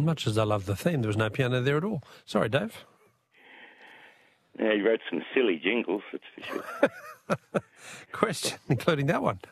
much as I love the theme, there was no piano there at all. Sorry, Dave. Yeah, he wrote some silly jingles, that's for sure. Question, including that one.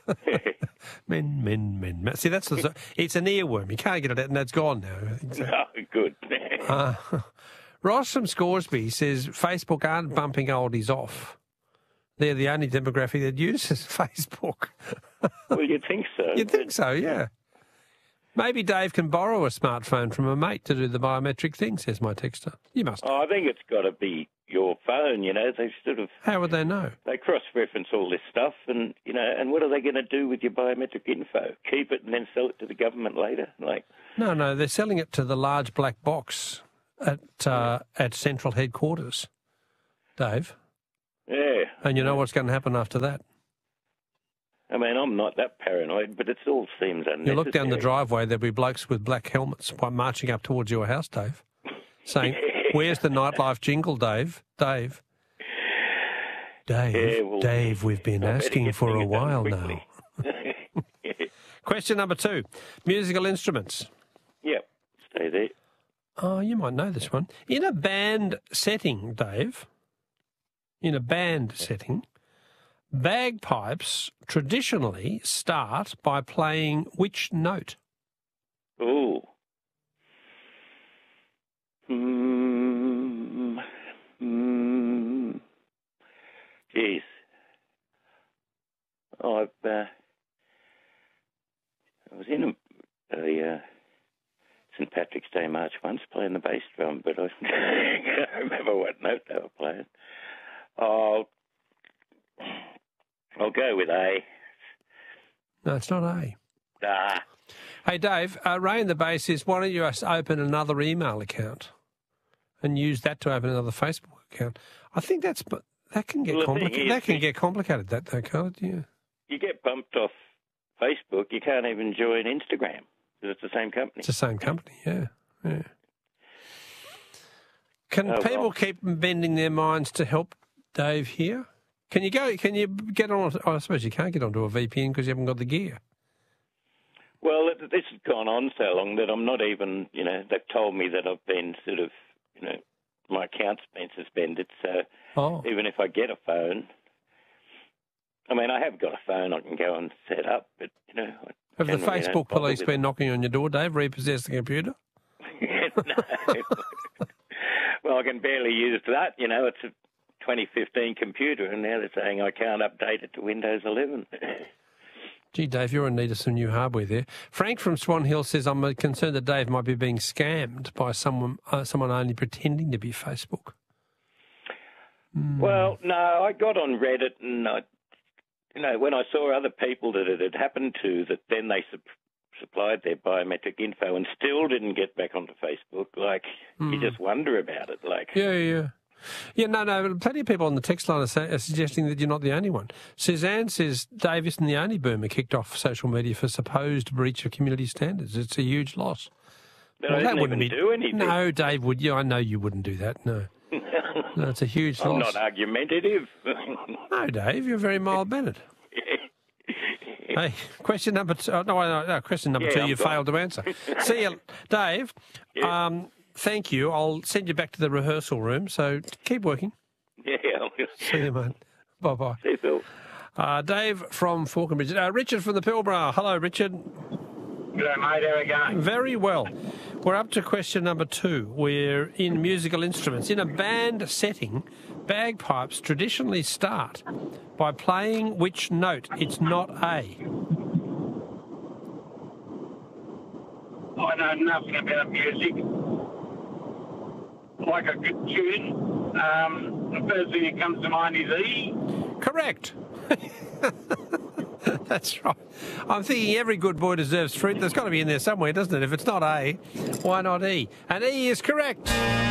Men. See, it's an earworm. You can't get it out, and that's gone now. So. Oh, good. Ross from Scoresby says Facebook aren't bumping oldies off. They're the only demographic that uses Facebook. Well, you'd think so. You'd think so, yeah. Maybe Dave can borrow a smartphone from a mate to do the biometric thing, says my texter. You must. Oh, I think it's got to be your phone, you know. They sort of... How would they know? They cross-reference all this stuff and, you know, and what are they going to do with your biometric info? Keep it and then sell it to the government later? No, they're selling it to the large black box at central headquarters, Dave. Yeah. And you know what's going to happen after that? I mean, I'm not that paranoid, but it all seems unnecessary. You look down the driveway, there'll be blokes with black helmets marching up towards your house, Dave, saying, where's the nightlife jingle, Dave? Dave, we've been asking for a while now. Question number 2, musical instruments. Yep, stay there. Oh, you might know this one. In a band setting, Dave, bagpipes traditionally start by playing which note? Ooh. Jeez. Oh, I was in a St. Patrick's Day march once playing the bass drum, but I can't remember what note they were playing. I'll go with A. No, it's not A. Ah. Hey, Dave, Ray in the bass says, why don't you open another email account and use that to open another Facebook account? I think that can get complicated. That can get complicated, that though, can't you? You get bumped off Facebook, you can't even join Instagram because it's the same company. It's the same company, yeah. Can people keep bending their minds to help Dave here? Can you get on? I suppose you can't get onto a VPN because you haven't got the gear. Well, this has gone on so long that I'm not even, they've told me that I've been sort of, my account's been suspended. So even if I get a phone, I mean, I have got a phone I can go and set up, but, Have the Facebook police been knocking on your door, Dave, repossess the computer? No. Well, I can barely use that, it's a 2015 computer, and now they're saying I can't update it to Windows 11. Gee, Dave, you're in need of some new hardware there. Frank from Swan Hill says, I'm concerned that Dave might be being scammed by someone only pretending to be Facebook. Well, no, I got on Reddit and, when I saw other people that it had happened to, that then they supplied their biometric info and still didn't get back onto Facebook, you just wonder about it. Yeah. Yeah, no, plenty of people on the text line are suggesting that you're not the only one. Suzanne says Dave isn't the only boomer kicked off social media for supposed breach of community standards. It's a huge loss. But I didn't even do anything. No, Dave, would you? I know you wouldn't do that, no. No, it's a huge loss. I'm not argumentative. No, Dave, you're very mild-mannered. Hey, question number 2. Question number 2 you failed to answer. See you, Dave. Yeah. Thank you. I'll send you back to the rehearsal room, so keep working. Yeah. See you, mate. Bye-bye. See you, Phil. Dave from Falconbridge. Richard from the Pilbara. Hello, Richard. G'day, mate. How are we going? Very well. We're up to question number 2. We're in musical instruments. In a band setting, bagpipes traditionally start by playing which note? It's not A. I know nothing about music. Like a good tune, the first thing that comes to mind is E. Correct. That's right. I'm thinking every good boy deserves fruit. There's got to be in there somewhere, doesn't it? If it's not A, why not E? And E is correct.